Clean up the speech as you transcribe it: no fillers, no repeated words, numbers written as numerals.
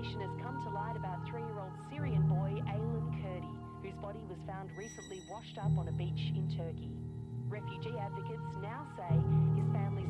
information has come to light about 3-year-old Syrian boy Aylan Kurdi, whose body was found recently washed up on a beach in Turkey. Refugee advocates now say his family